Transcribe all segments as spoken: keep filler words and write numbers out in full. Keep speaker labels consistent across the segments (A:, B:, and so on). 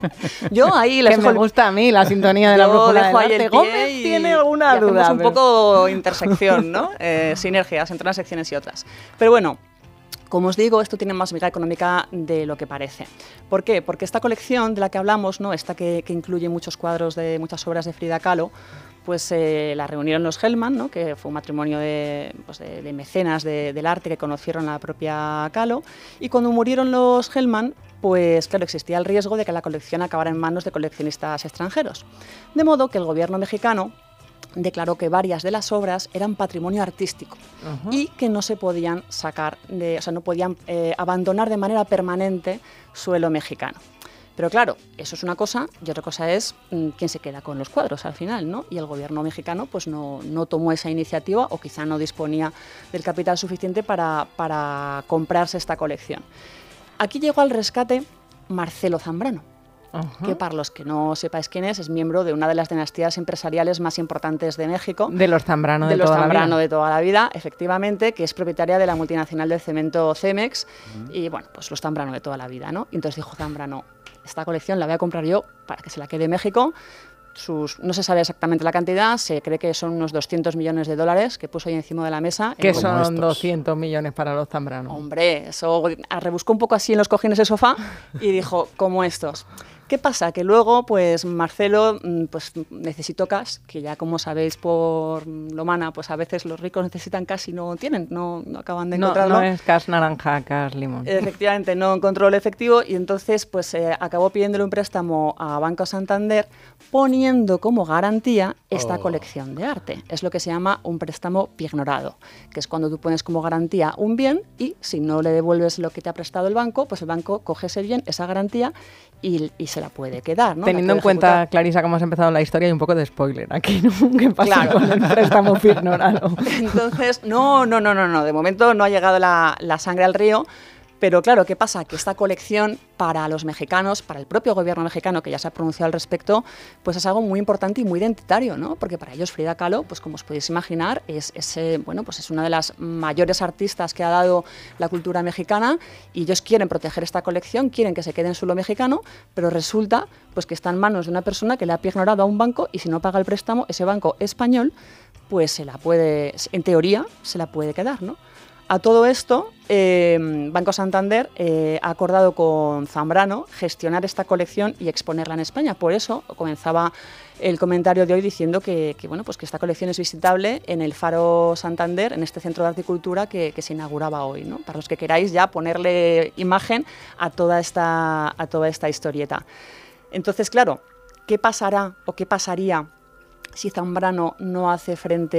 A: Yo ahí les
B: que me gusta a mí la sintonía de la brújula del arte. Gómez
A: y,
B: tiene alguna
A: y
B: duda.
A: Hacemos un
B: pero...
A: poco intersección, ¿no? Eh, sinergias entre unas secciones y otras. Pero bueno, como os digo, esto tiene más miga económica de lo que parece. ¿Por qué? Porque esta colección de la que hablamos, ¿no? Esta que, que incluye muchos cuadros de muchas obras de Frida Kahlo, pues eh, la reunieron los Hellman, ¿no? Que fue un matrimonio de, pues de, de mecenas de, del arte que conocieron a la propia Kahlo, y cuando murieron los Hellman, pues claro, existía el riesgo de que la colección acabara en manos de coleccionistas extranjeros. De modo que el gobierno mexicano declaró que varias de las obras eran patrimonio artístico uh-huh. y que no se podían sacar, de, o sea, no podían eh, abandonar de manera permanente suelo mexicano. Pero claro, eso es una cosa y otra cosa es mmm, quién se queda con los cuadros al final, ¿no? Y el gobierno mexicano pues no, no tomó esa iniciativa o quizá no disponía del capital suficiente para, para comprarse esta colección. Aquí llegó al rescate Marcelo Zambrano, uh-huh. que para los que no sepáis quién es, es miembro de una de las dinastías empresariales más importantes de México.
B: De los Zambrano de,
A: de, los
B: toda,
A: Zambrano
B: la vida.
A: de toda la vida, efectivamente, que es propietaria de la multinacional del cemento Cemex, uh-huh. y bueno, pues los Zambrano de toda la vida, ¿no? Y entonces dijo Zambrano, esta colección la voy a comprar yo para que se la quede México. Sus, no se sabe exactamente la cantidad, se cree que son unos doscientos millones de dólares que puso ahí encima de la mesa.
B: ¿Qué son estos? doscientos millones para los Zambrano?
A: Hombre, eso rebuscó un poco así en los cojines del sofá y dijo, como estos. ¿Qué pasa? Que luego, pues, Marcelo pues, necesitó cash, que ya como sabéis por Lomana, pues a veces los ricos necesitan cash y no tienen, no, no acaban de encontrarlo.
B: No, no es cash naranja, cash limón.
A: Efectivamente, no encontró el efectivo y entonces pues eh, acabó pidiéndole un préstamo a Banco Santander poniendo como garantía esta oh. colección de arte. Es lo que se llama un préstamo pignorado, que es cuando tú pones como garantía un bien y si no le devuelves lo que te ha prestado el banco, pues el banco coge ese bien, esa garantía y, y se la puede quedar, ¿no?
B: Teniendo en cuenta, ejecutar. Clarisa, cómo has empezado la historia, hay un poco de spoiler aquí, ¿no? ¿Qué pasa claro. con el préstamo pignorado?
A: Entonces, no, no, no, no, no, de momento no ha llegado la, la sangre al río, pero claro, ¿qué pasa? Que esta colección para los mexicanos, para el propio gobierno mexicano, que ya se ha pronunciado al respecto, pues es algo muy importante y muy identitario, ¿no? Porque para ellos Frida Kahlo, pues como os podéis imaginar, es, es, eh, bueno, pues es una de las mayores artistas que ha dado la cultura mexicana y ellos quieren proteger esta colección, quieren que se quede en suelo mexicano, pero resulta pues, que está en manos de una persona que le ha pignorado a un banco y si no paga el préstamo, ese banco español, pues se la puede, en teoría, se la puede quedar, ¿no? A todo esto, eh, Banco Santander eh, ha acordado con Zambrano gestionar esta colección y exponerla en España. Por eso comenzaba el comentario de hoy diciendo que, que, bueno, pues que esta colección es visitable en el Faro Santander, en este centro de arte y cultura que, que se inauguraba hoy, ¿no? Para los que queráis ya ponerle imagen a toda esta, a toda esta historieta. Entonces, claro, ¿qué pasará o qué pasaría si Zambrano no hace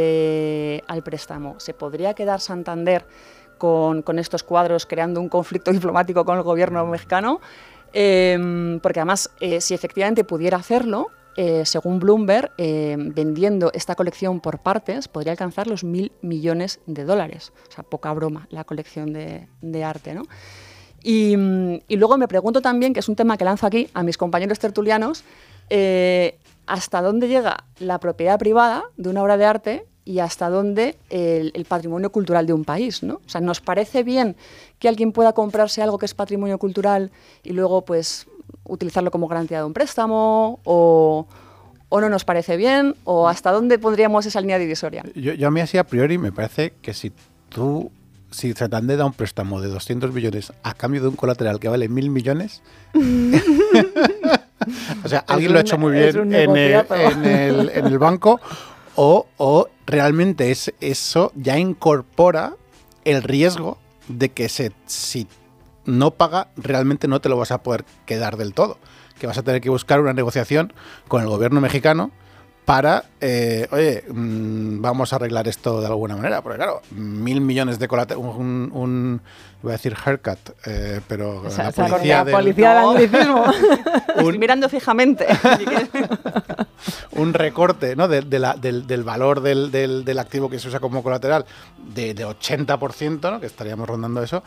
A: frente al préstamo? ¿Se podría quedar Santander con, con estos cuadros creando un conflicto diplomático con el gobierno mexicano? Eh, porque además, eh, si efectivamente pudiera hacerlo, eh, según Bloomberg, eh, vendiendo esta colección por partes, podría alcanzar los mil millones de dólares. O sea, poca broma la colección de, de arte, ¿no? Y, y luego me pregunto también, que es un tema que lanzo aquí a mis compañeros tertulianos, eh, hasta dónde llega la propiedad privada de una obra de arte y hasta dónde el, el patrimonio cultural de un país, ¿no? O sea, ¿nos parece bien que alguien pueda comprarse algo que es patrimonio cultural y luego, pues, utilizarlo como garantía de un préstamo? ¿O, o no nos parece bien? ¿O hasta dónde pondríamos esa línea divisoria?
C: Yo, yo a mí así a priori me parece que si tú, si Santander da un préstamo de doscientos millones a cambio de un colateral que vale mil millones... O sea, alguien un, lo ha hecho muy bien en el, en, el, en el banco o, o realmente es, eso ya incorpora el riesgo de que se, si no paga, realmente no te lo vas a poder quedar del todo. Que vas a tener que buscar una negociación con el gobierno mexicano para, eh, oye, mmm, vamos a arreglar esto de alguna manera. Porque claro, mil millones de colateral, un, un, iba a decir haircut, eh, pero o sea, la policía,
B: la del, policía del anglicismo.
A: Estoy mirando fijamente.
C: un recorte, ¿no? de, de la, del, del valor del, del, del activo que se usa como colateral de, de ochenta por ciento, ¿no? Que estaríamos rondando eso,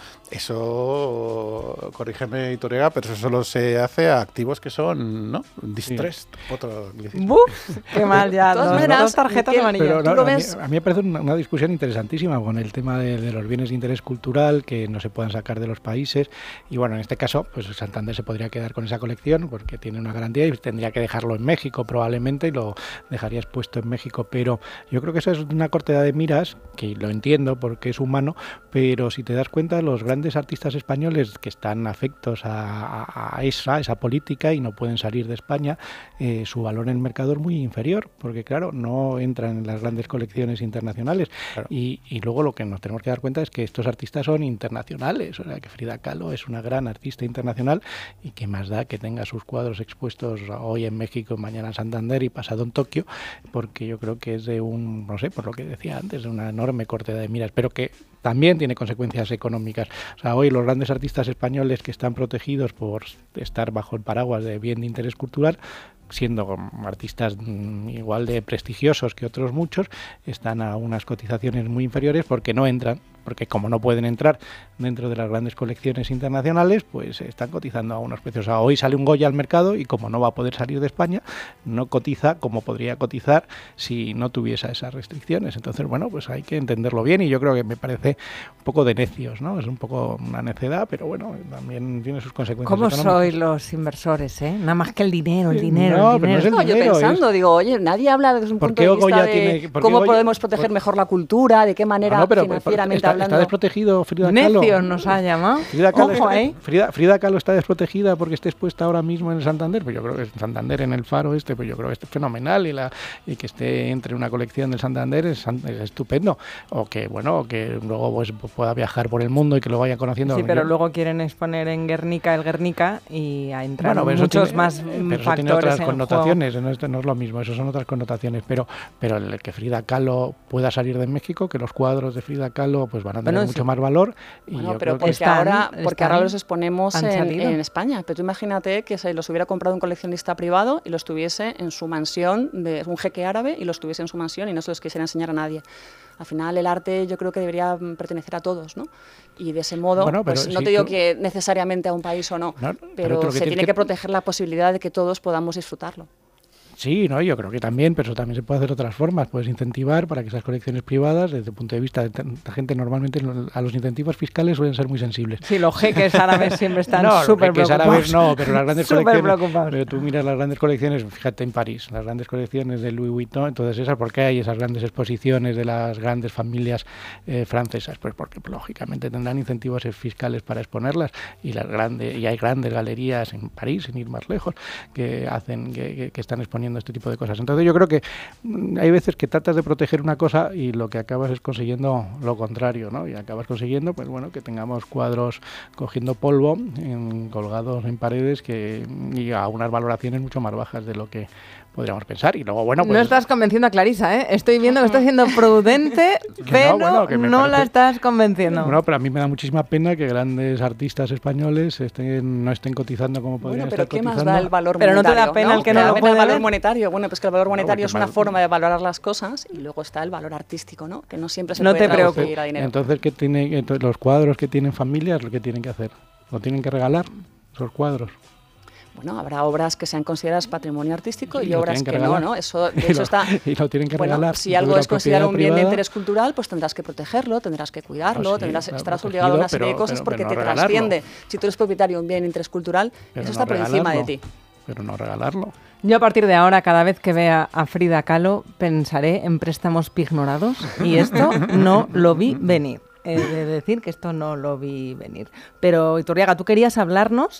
C: eso, corrígeme Iturriaga, pero eso solo se hace a activos que son, ¿no? Distressed. Sí. Otro
B: ¡Buf! ¡Qué mal ya!
A: Dos,
B: dos,
A: verás,
B: dos tarjetas amarillas.
D: Pero, no,
A: ¿Tú lo
D: a, mí,
A: ves?
D: a mí me parece una, una discusión interesantísima con el tema de, de los bienes de interés cultural que no se puedan sacar de los países. Y bueno, en este caso, pues Santander se podría quedar con esa colección porque tiene una garantía y tendría que dejarlo en México probablemente y lo dejaría expuesto en México. Pero yo creo que eso es una cortada de miras, que lo entiendo porque es humano, pero si te das cuenta, los grandes artistas españoles que están afectos a, a, a, esa, a esa política y no pueden salir de España, eh, su valor en el mercado es muy inferior, porque claro, no entran en las grandes colecciones internacionales. Claro. Y, y luego lo que nos tenemos que dar cuenta es que estos artistas son internacionales, o sea, que Frida Kahlo es una gran artista internacional y que más da que tenga sus cuadros expuestos hoy en México, mañana en Santander y pasado en Tokio, porque yo creo que es de un, no sé, por lo que decía antes, de una enorme cortada de miras, pero que también tiene consecuencias económicas. O sea, hoy los grandes artistas españoles que están protegidos por estar bajo el paraguas de bien de interés cultural, siendo artistas igual de prestigiosos que otros muchos, están a unas cotizaciones muy inferiores porque no entran, porque como no pueden entrar dentro de las grandes colecciones internacionales, pues están cotizando a unos precios. O sea, hoy sale un Goya al mercado y como no va a poder salir de España, no cotiza como podría cotizar si no tuviese esas restricciones. Entonces, bueno, pues hay que entenderlo bien y yo creo que me parece un poco de necios, ¿no? Es un poco una necedad, pero bueno, también tiene sus consecuencias
B: ¿Cómo
D: económicas.
B: sois los inversores, eh? Nada más que el dinero, el dinero,
D: no,
B: el dinero.
D: Pero no es el
A: no,
D: dinero,
A: yo pensando,
D: es...
A: digo, oye, nadie habla desde un punto de vista
D: Goya
A: de
D: tiene,
A: cómo
D: Goya,
A: podemos proteger por... mejor la cultura, de qué manera
D: no, no, pero,
A: financieramente
D: está,
A: hablando.
D: Está desprotegido Frida Kahlo.
B: Necios nos ha llamado.
D: Frida Kahlo,
B: Ojo,
D: está,
B: ¿eh?
D: Frida, Frida Kahlo está desprotegida porque esté expuesta ahora mismo en el Santander. Pues yo creo que en Santander, en el Faro este, pues yo creo que es fenomenal y, la, y que esté entre una colección del Santander es, es estupendo. O que, bueno, o que luego pues, pueda viajar por el mundo y que lo vaya conociendo.
B: Sí, pero
D: yo,
B: luego quieren exponer en Guernica el Guernica y a entrar
D: bueno,
B: muchos
D: tiene,
B: más
D: pero
B: factores
D: eso tiene otras
B: en
D: connotaciones,
B: juego.
D: No es, no es lo mismo, eso son otras connotaciones, pero, pero el que Frida Kahlo pueda salir de México, que los cuadros de Frida Kahlo pues van a tener
B: bueno,
D: mucho
B: sí.
D: más valor. Y
A: bueno,
D: yo
A: pero
D: creo que
A: porque,
B: están,
A: ahora, porque
B: están,
A: ahora los exponemos en,
B: en
A: España. Pero tú imagínate que se los hubiera comprado un coleccionista privado y los tuviese en su mansión, de un jeque árabe, y los tuviese en su mansión y no se los quisiera enseñar a nadie. Al final el arte yo creo que debería pertenecer a todos, ¿no? Y de ese modo,
D: bueno,
A: pues no
D: si
A: te digo
D: tú...
A: que necesariamente a un país o no,
D: no
A: pero,
D: pero
A: se
D: que
A: tiene que... que proteger la posibilidad de que todos podamos disfrutarlo.
D: Sí, no, yo creo que también, pero también se puede hacer de otras formas. Puedes incentivar para que esas colecciones privadas, desde el punto de vista de la gente, normalmente a los incentivos fiscales suelen ser muy sensibles.
B: Sí, los jeques árabes siempre están
D: no,
B: súper preocupados.
D: Árabes no, pero las grandes colecciones. Pero tú miras las grandes colecciones, fíjate en París, las grandes colecciones de Louis Vuitton, entonces esas, ¿por qué hay esas grandes exposiciones de las grandes familias eh, francesas? Pues porque lógicamente tendrán incentivos fiscales para exponerlas y las grandes y hay grandes galerías en París, sin ir más lejos, que hacen que, que, que están exponiendo este tipo de cosas. Entonces yo creo que hay veces que tratas de proteger una cosa y lo que acabas es consiguiendo lo contrario, ¿no? Y acabas consiguiendo, pues bueno, que tengamos cuadros cogiendo polvo, en, colgados en paredes que y a unas valoraciones mucho más bajas de lo que podríamos pensar. Y luego, bueno, pues...
B: No estás convenciendo a Clarisa, ¿eh? Estoy viendo que estás siendo prudente, pero no, bueno, no parece... la estás convenciendo.
D: Bueno, pero a mí me da muchísima pena que grandes artistas españoles estén, no estén cotizando como podrían
A: bueno, pero
D: estar
A: ¿qué
D: cotizando?
A: más da el valor
B: pero
A: monetario?
B: Pero no te da pena
A: ¿no?
B: el que
A: ¿no?
B: no lo puede
A: el valor
B: ver?
A: monetario. Bueno, pues que el valor monetario
D: no,
A: es una
D: mal...
A: forma de valorar las cosas y luego está el valor artístico, ¿no? Que no siempre se
B: no
A: puede
B: te
A: traducir a dinero.
D: Entonces, ¿qué tiene, entonces, los cuadros que tienen familias, ¿lo que tienen que hacer? ¿Lo tienen que regalar, esos cuadros?
A: Bueno, habrá obras que sean consideradas patrimonio artístico y,
D: y
A: obras que, que no, ¿no? Eso, de hecho, está...
D: Y lo tienen que
A: bueno,
D: regalar.
A: si algo es considerado un bien
D: privada,
A: de interés cultural, pues tendrás que protegerlo, tendrás que cuidarlo,
D: no, sí,
A: tendrás,
D: claro,
A: estarás
D: protegido,
A: obligado a una serie
D: pero,
A: de cosas
D: pero,
A: porque
D: pero no
A: te
D: regalarlo.
A: trasciende. Si tú eres propietario de un bien de interés cultural,
D: pero
A: eso
D: no
A: está por encima de ti.
D: Pero no regalarlo.
B: Yo a partir de ahora, cada vez que vea a Frida Kahlo, pensaré en préstamos pignorados y esto no lo vi venir. He de decir que esto no lo vi venir. Pero, Iturriaga, tú querías hablarnos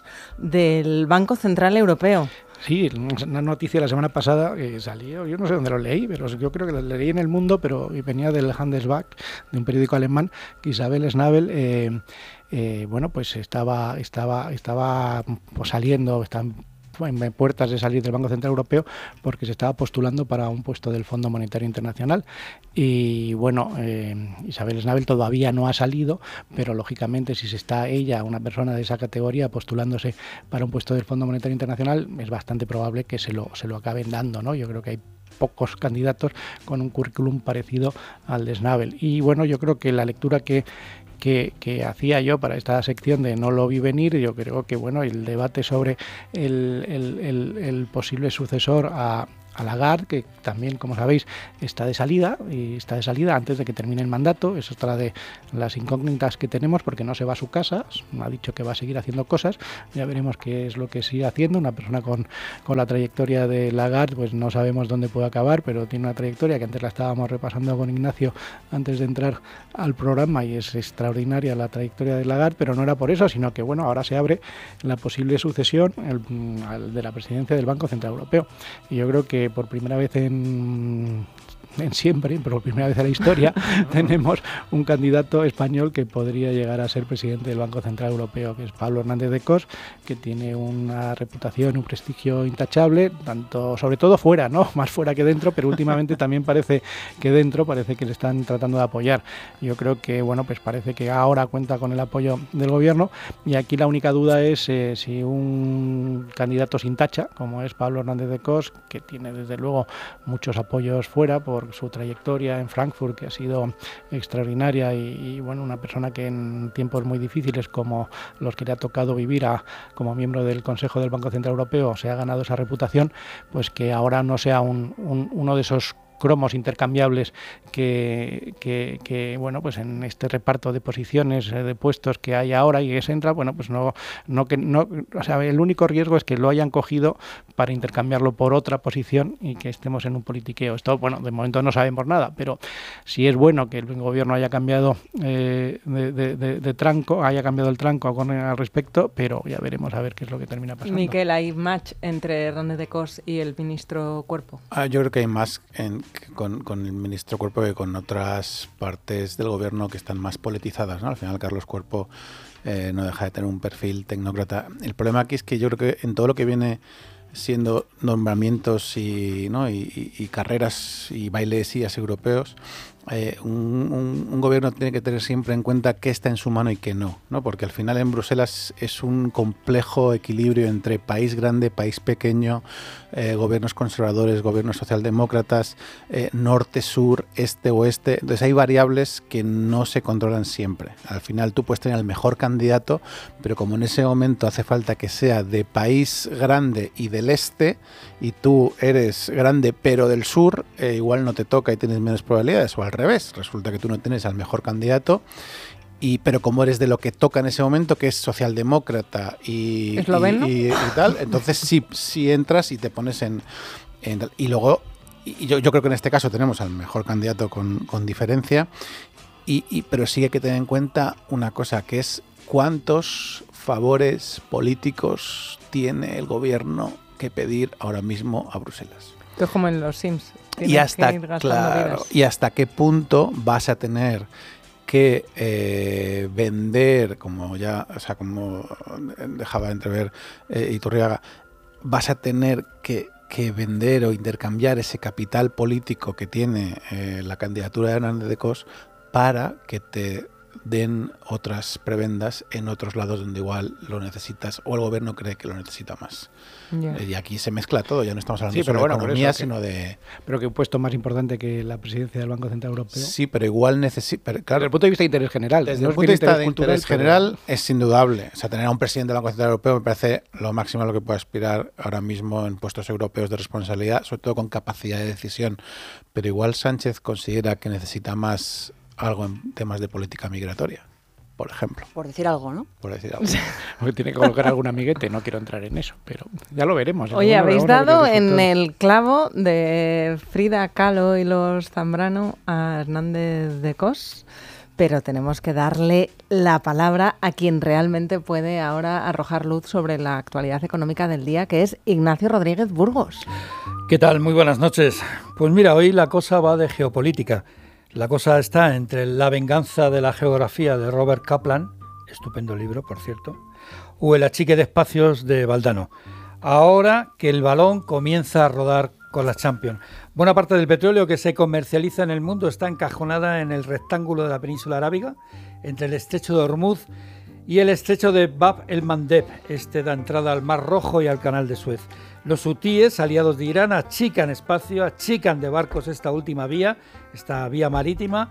B: del Banco Central Europeo.
D: Sí, una noticia la semana pasada que salió, yo no sé dónde lo leí, pero yo creo que lo leí en El Mundo, pero venía del Handelsblatt, de un periódico alemán, que Isabel Schnabel, eh, eh, bueno, pues estaba, estaba, estaba pues saliendo, están en puertas de salir del Banco Central Europeo porque se estaba postulando para un puesto del Fondo Monetario Internacional y bueno, eh, Isabel Schnabel todavía no ha salido, pero lógicamente si se está ella, una persona de esa categoría, postulándose para un puesto del Fondo Monetario Internacional, es bastante probable que se lo, se lo acaben dando, ¿no? Yo creo que hay pocos candidatos con un currículum parecido al de Schnabel. Y bueno, yo creo que la lectura que Que, que hacía yo para esta sección de No lo vi venir, yo creo que bueno, el debate sobre el, el, el, el posible sucesor a, a Lagarde, que también, como sabéis, está de salida, y está de salida antes de que termine el mandato. Eso es otra de las incógnitas que tenemos, porque no se va a su casa, ha dicho que va a seguir haciendo cosas, ya veremos qué es lo que sigue haciendo. Una persona con, con la trayectoria de Lagarde, pues no sabemos dónde puede acabar, pero tiene una trayectoria que antes la estábamos repasando con Ignacio antes de entrar al programa, y es extraordinaria la trayectoria de Lagarde, pero no era por eso, sino que bueno, ahora se abre la posible sucesión el, el de la presidencia del Banco Central Europeo, y yo creo que por primera vez en, en siempre, pero por primera vez en la historia, tenemos un candidato español que podría llegar a ser presidente del Banco Central Europeo, que es Pablo Hernández de Cos, que tiene una reputación, un prestigio intachable, tanto, sobre todo fuera, ¿no? Más fuera que dentro, pero últimamente también parece que dentro, parece que le están tratando de apoyar. Yo creo que, bueno, pues parece que ahora cuenta con el apoyo del gobierno, y aquí la única duda es eh, si un candidato sin tacha, como es Pablo Hernández de Cos, que tiene desde luego muchos apoyos fuera por su trayectoria en Frankfurt, que ha sido extraordinaria, y, y bueno, una persona que en tiempos muy difíciles como los que le ha tocado vivir a, como miembro del Consejo del Banco Central Europeo, se ha ganado esa reputación, pues que ahora no sea un, un, uno de esos cromos intercambiables que, que, que bueno, pues en este reparto de posiciones, eh, de puestos que hay ahora y que se entra, bueno, pues no, no que no, o sea, el único riesgo es que lo hayan cogido para intercambiarlo por otra posición y que estemos en un politiqueo. Esto, bueno, de momento no sabemos nada, pero si es bueno que el gobierno haya cambiado eh, de, de, de, de tranco, haya cambiado el tranco con al respecto, pero ya veremos a ver qué es lo que termina pasando.
B: Miquel, ¿hay match entre Hernández de Cos y el ministro Cuerpo?
C: Ah, yo creo que hay más en Con, con el ministro Cuerpo que con otras partes del gobierno que están más politizadas, ¿no? Al final Carlos Cuerpo eh, no deja de tener un perfil tecnócrata. El problema aquí es que yo creo que en todo lo que viene siendo nombramientos y, ¿no? y, y, y carreras y bailesías europeos, eh, un, un, un gobierno tiene que tener siempre en cuenta qué está en su mano y qué no, ¿no? Porque al final en Bruselas es un complejo equilibrio entre país grande, país pequeño, eh, gobiernos conservadores, gobiernos socialdemócratas, eh, norte, sur, este, oeste. Entonces hay variables que no se controlan siempre. Al final tú puedes tener el mejor candidato, pero como en ese momento hace falta que sea de país grande y del este, y tú eres grande pero del sur, eh, igual no te toca y tienes menos probabilidades, o al revés, resulta que tú no tienes al mejor candidato, y pero como eres de lo que toca en ese momento, que es socialdemócrata y, y, y, y tal, entonces sí, sí entras y te pones en, en tal. Y luego, y yo, yo creo que en este caso tenemos al mejor candidato con, con diferencia, y, y, pero sí hay que tener en cuenta una cosa, que es cuántos favores políticos tiene el gobierno que pedir ahora mismo a Bruselas.
B: Esto es como en los Sims.
C: Y hasta, claro, y hasta qué punto vas a tener que eh, vender, como ya, o sea, como dejaba entrever eh, Iturriaga, vas a tener que, que vender o intercambiar ese capital político que tiene eh, la candidatura de Hernández de Cos para que te den otras prebendas en otros lados donde igual lo necesitas o el gobierno cree que lo necesita más. Yeah. Y aquí se mezcla todo, ya no estamos hablando
D: sí,
C: solo
D: bueno,
C: de economía,
D: eso,
C: sino
D: que,
C: de...
D: Pero que un puesto más importante que la presidencia del Banco Central Europeo.
C: Sí, pero igual necesita... Claro,
D: desde el punto de vista de interés general.
C: Desde
D: no
C: el punto de vista
D: interés
C: de
D: cultural,
C: interés general pero... es indudable. O sea, tener a un presidente del Banco Central Europeo me parece lo máximo a lo que puede aspirar ahora mismo en puestos europeos de responsabilidad, sobre todo con capacidad de decisión. Pero igual Sánchez considera que necesita más algo en temas de política migratoria, por ejemplo.
A: Por decir algo, ¿no?
C: Por decir algo.
D: Porque tiene que colocar algún amiguete, no quiero entrar en eso, pero ya lo veremos.
B: Oye, habéis dado en el clavo de Frida Kahlo y los Zambrano a Hernández de Cos, pero tenemos que darle la palabra a quien realmente puede ahora arrojar luz sobre la actualidad económica del día, que es Ignacio Rodríguez Burgos.
E: ¿Qué tal? Muy buenas noches. Pues mira, hoy la cosa va de geopolítica. La cosa está entre La venganza de la geografía de Robert Kaplan, estupendo libro, por cierto, o El achique de espacios de Valdano. Ahora que el balón comienza a rodar con las Champions. Buena parte del petróleo que se comercializa en el mundo está encajonada en el rectángulo de la península arábiga, entre el estrecho de Hormuz y el estrecho de Bab el-Mandeb. Este da entrada al Mar Rojo y al Canal de Suez. Los hutíes, aliados de Irán, achican espacio, achican de barcos esta última vía, esta vía marítima,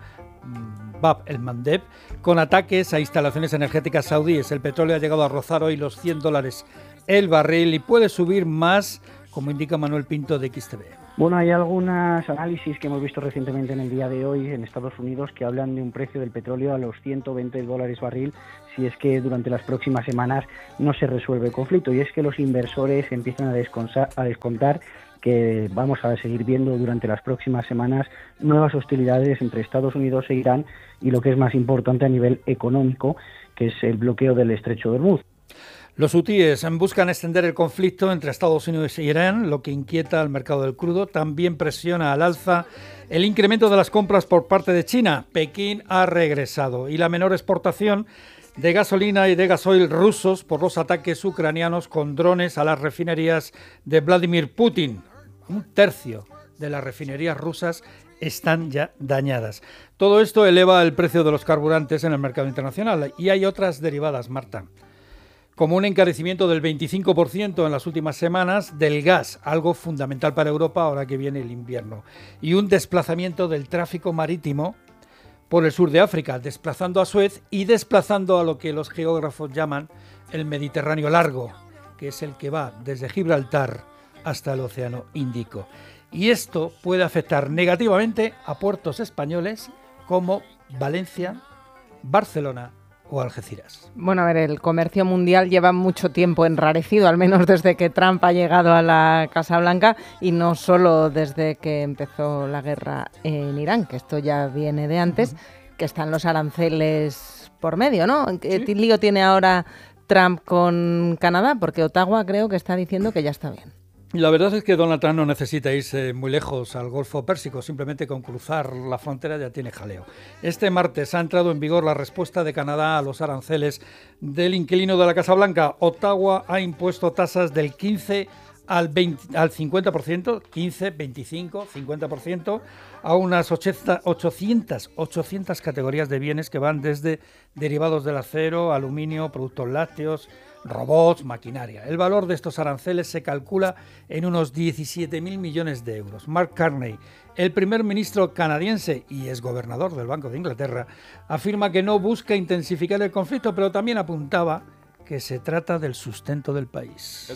E: Bab el-Mandeb, con ataques a instalaciones energéticas saudíes. El petróleo ha llegado a rozar hoy los cien dólares el barril y puede subir más, como indica Manuel Pinto de X T V.
F: Bueno, hay algunos análisis que hemos visto recientemente en el día de hoy en Estados Unidos que hablan de un precio del petróleo a los ciento veinte dólares barril si es que durante las próximas semanas no se resuelve el conflicto. Y es que los inversores empiezan a, descontar, a descontar que vamos a seguir viendo durante las próximas semanas nuevas hostilidades entre Estados Unidos e Irán y lo que es más importante a nivel económico, que es el bloqueo del Estrecho de Hormuz.
E: Los hutíes buscan extender el conflicto entre Estados Unidos e Irán, lo que inquieta al mercado del crudo. También presiona al alza el incremento de las compras por parte de China. Pekín ha regresado y la menor exportación de gasolina y de gasoil rusos por los ataques ucranianos con drones a las refinerías de Vladimir Putin. Un tercio de las refinerías rusas están ya dañadas. Todo esto eleva el precio de los carburantes en el mercado internacional y hay otras derivadas, Marta, como un encarecimiento del veinticinco por ciento en las últimas semanas del gas, algo fundamental para Europa ahora que viene el invierno, y un desplazamiento del tráfico marítimo por el sur de África, desplazando a Suez y desplazando a lo que los geógrafos llaman el Mediterráneo largo, que es el que va desde Gibraltar hasta el Océano Índico. Y esto puede afectar negativamente a puertos españoles como Valencia, Barcelona o Algeciras.
B: Bueno, a ver, el comercio mundial lleva mucho tiempo enrarecido, al menos desde que Trump ha llegado a la Casa Blanca y no solo desde que empezó la guerra en Irán, que esto ya viene de antes, uh-huh. que están los aranceles por medio, ¿no? ¿Qué ¿Sí? lío tiene ahora Trump con Canadá? Porque Ottawa creo que está diciendo que ya está bien.
E: La verdad es que Donald Trump no necesita irse muy lejos al Golfo Pérsico, simplemente con cruzar la frontera ya tiene jaleo. Este martes ha entrado en vigor la respuesta de Canadá a los aranceles del inquilino de la Casa Blanca. Ottawa ha impuesto tasas del quince al, veinte, al cincuenta por ciento, quince, veinticinco, cincuenta por ciento, a unas ochocientas, ochocientas categorías de bienes que van desde derivados del acero, aluminio, productos lácteos, robots, maquinaria. El valor de estos aranceles se calcula en unos diecisiete mil millones de euros. Mark Carney, el primer ministro canadiense y exgobernador del Banco de Inglaterra, afirma que no busca intensificar el conflicto, pero también apuntaba que se trata del sustento del país.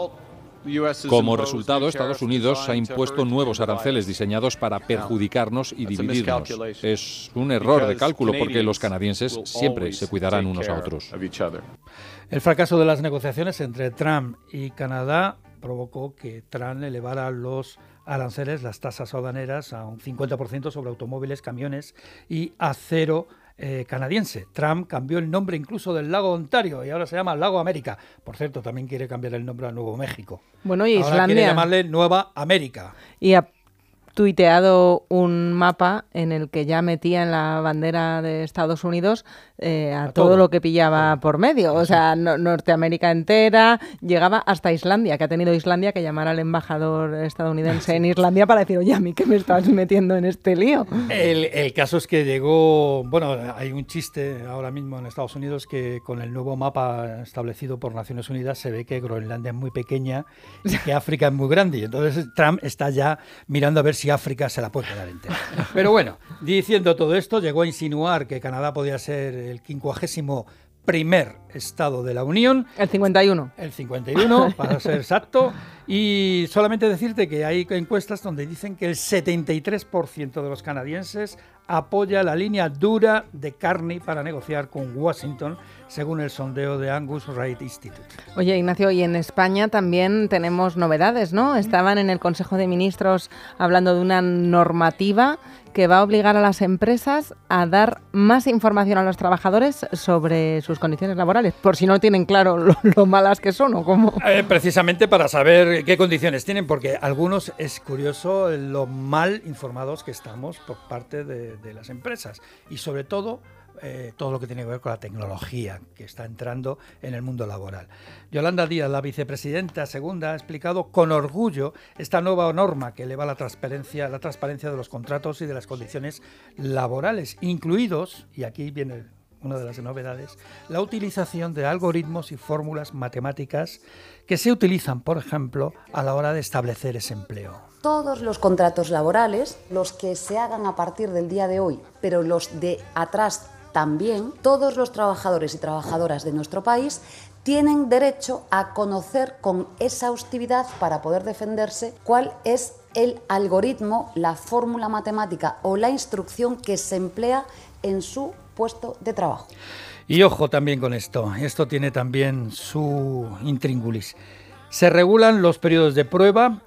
G: Como resultado, Estados Unidos ha impuesto nuevos aranceles diseñados para perjudicarnos y dividirnos. Es un error de cálculo porque los canadienses siempre se cuidarán unos a otros.
E: El fracaso de las negociaciones entre Trump y Canadá provocó que Trump elevara los aranceles, las tasas aduaneras, a un cincuenta por ciento sobre automóviles, camiones y acero Eh, canadiense. Trump cambió el nombre incluso del lago Ontario y ahora se llama Lago América. Por cierto, también quiere cambiar el nombre a Nuevo México.
B: Bueno, y
E: ahora
B: Islandia.
E: quiere llamarle Nueva América.
B: Y a tuiteado un mapa en el que ya metía en la bandera de Estados Unidos eh, a, a todo, todo lo que pillaba todo por medio. O sea, no, Norteamérica entera, llegaba hasta Islandia, que ha tenido Islandia que llamar al embajador estadounidense en Islandia para decir, oye, a mí que me estás metiendo en este lío.
E: El, el caso es que llegó, bueno, hay un chiste ahora mismo en Estados Unidos que con el nuevo mapa establecido por Naciones Unidas se ve que Groenlandia es muy pequeña y que África es muy grande. Y entonces Trump está ya mirando a ver si África se la puede quedar entera. Pero bueno, diciendo todo esto, llegó a insinuar que Canadá podía ser el quincuagésimo primer estado de la Unión.
B: El cincuenta y uno.
E: El cincuenta y uno, para ser exacto. Y solamente decirte que hay encuestas donde dicen que el setenta y tres por ciento de los canadienses apoya la línea dura de Carney para negociar con Washington, según el sondeo de Angus Reid Institute.
B: Oye, Ignacio, y en España también tenemos novedades, ¿no? Estaban en el Consejo de Ministros hablando de una normativa que va a obligar a las empresas a dar más información a los trabajadores sobre sus condiciones laborales, por si no tienen claro lo, lo malas que son o cómo.
E: Eh, precisamente para saber qué condiciones tienen, porque algunos es curioso lo mal informados que estamos por parte de, de las empresas y sobre todo Eh, todo lo que tiene que ver con la tecnología que está entrando en el mundo laboral. Yolanda Díaz, la vicepresidenta segunda, ha explicado con orgullo esta nueva norma que eleva la transparencia, la transparencia de los contratos y de las condiciones laborales, incluidos, y aquí viene una de las novedades, la utilización de algoritmos y fórmulas matemáticas que se utilizan, por ejemplo, a la hora de establecer ese empleo.
H: Todos los contratos laborales, los que se hagan a partir del día de hoy, pero los de atrás también, todos los trabajadores y trabajadoras de nuestro país tienen derecho a conocer con exhaustividad, para poder defenderse, cuál es el algoritmo, la fórmula matemática o la instrucción que se emplea en su puesto de trabajo.
E: Y ojo también con esto, esto tiene también su intríngulis. Se regulan los periodos de prueba